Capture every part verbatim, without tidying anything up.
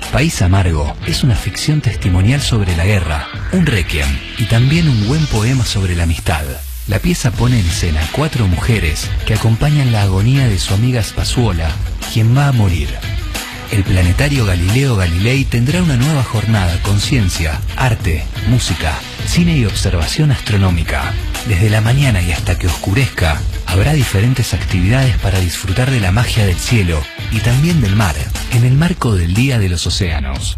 País Amargo es una ficción testimonial sobre la guerra, un requiem y también un buen poema sobre la amistad. La pieza pone en escena cuatro mujeres que acompañan la agonía de su amiga Spazzuola, quien va a morir. El planetario Galileo Galilei tendrá una nueva jornada con ciencia, arte, música, cine y observación astronómica. Desde la mañana y hasta que oscurezca, habrá diferentes actividades para disfrutar de la magia del cielo y también del mar, en el marco del Día de los Océanos.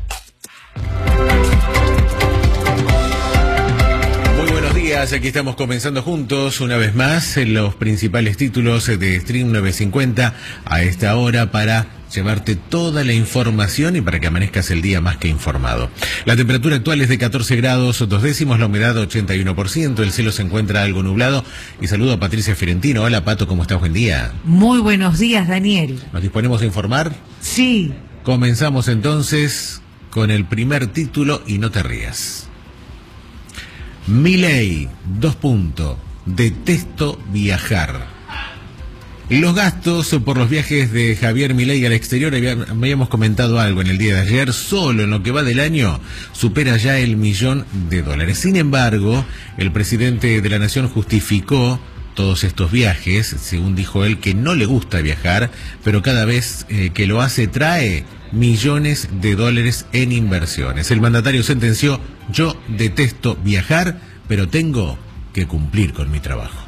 Aquí estamos comenzando juntos una vez más en los principales títulos de Stream novecientos cincuenta a esta hora para llevarte toda la información y para que amanezcas el día más que informado. La temperatura actual es de catorce grados dos décimos, la humedad ochenta y uno por ciento, el cielo se encuentra algo nublado y saludo a Patricia Fiorentino. Hola Pato, ¿cómo estás? Buen día. Muy buenos días, Daniel. ¿Nos disponemos a informar? Sí. Comenzamos entonces con el primer título y no te rías. Milei, dos puntos, detesto viajar. Los gastos por los viajes de Javier Milei al exterior, habíamos comentado algo en el día de ayer, solo en lo que va del año supera ya el millón de dólares. Sin embargo, el presidente de la Nación justificó todos estos viajes, según dijo él, que no le gusta viajar, pero cada vez eh, que lo hace trae millones de dólares en inversiones. El mandatario sentenció: yo detesto viajar, pero tengo que cumplir con mi trabajo.